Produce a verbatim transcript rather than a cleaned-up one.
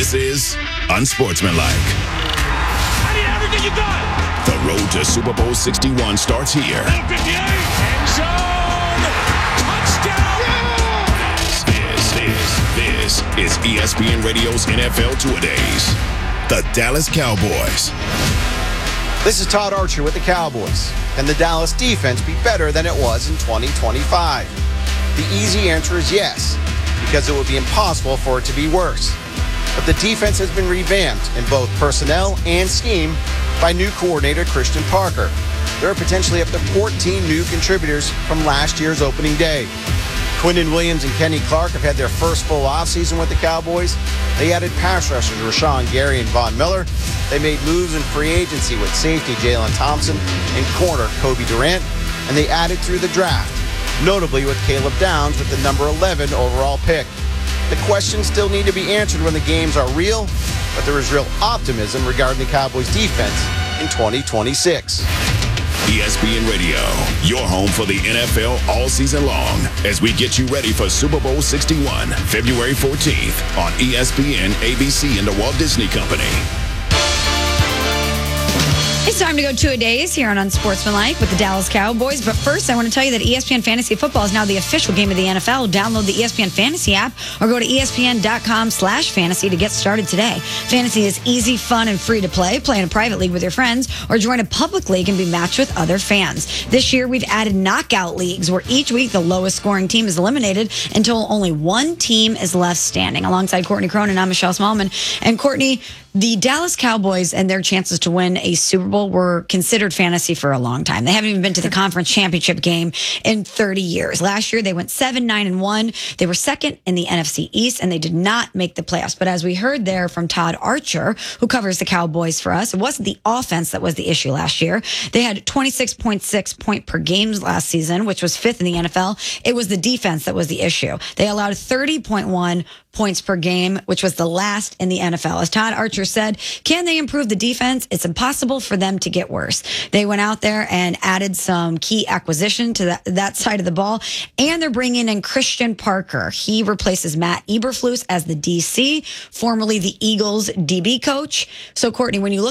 This is Unsportsmanlike. I need everything you got. The road to Super Bowl sixty-one starts here. fifty-eight, end zone, touchdown. Yeah! This is, this is E S P N Radio's N F L Two-A-Days. The Dallas Cowboys. This is Todd Archer with the Cowboys. Can the Dallas defense be better than it was in twenty twenty-five? The easy answer is yes, because it would be impossible for it to be worse. But the defense has been revamped in both personnel and scheme by new coordinator Christian Parker. There are potentially up to fourteen new contributors from last year's opening day. Quinnen Williams and Kenny Clark have had their first full offseason with the Cowboys. They added pass rushers Rashawn Gary and Von Miller. They made moves in free agency with safety Jalen Thompson and corner Kobe Durant. And they added through the draft, notably with Caleb Downs with the number eleven overall pick. The questions still need to be answered when the games are real, but there is real optimism regarding the Cowboys defense in twenty twenty-six. E S P N Radio, your home for the N F L all season long, as we get you ready for Super Bowl sixty-one, February fourteenth on E S P N, A B C, and the Walt Disney Company. It's time to go two-a-days here on Unsportsmanlike with the Dallas Cowboys. But first, I want to tell you that E S P N Fantasy Football is now the official game of the N F L. Download the E S P N Fantasy app or go to E S P N dot com slash fantasy to get started today. Fantasy is easy, fun, and free to play. Play in a private league with your friends or join a public league and be matched with other fans. This year, we've added knockout leagues where each week the lowest scoring team is eliminated until only one team is left standing. Alongside Courtney Cronin, I'm Michelle Smallman. And Courtney, the Dallas Cowboys and their chances to win a Super Bowl were considered fantasy for a long time. They haven't even been to the conference championship game in thirty years. Last year, they went seven, nine, and one. They were second in the N F C East, and they did not make the playoffs. But as we heard there from Todd Archer, who covers the Cowboys for us, it wasn't the offense that was the issue last year. They had twenty-six point six point per game last season, which was fifth in the N F L. It was the defense that was the issue. They allowed thirty point one points per game, which was the last in the N F L. As Todd Archer said, can they improve the defense? It's impossible for them to get worse. They went out there and added some key acquisition to that, that side of the ball, and they're bringing in Christian Parker. He replaces Matt Eberflus as the D C, formerly the Eagles D B coach. So, Courtney, when you look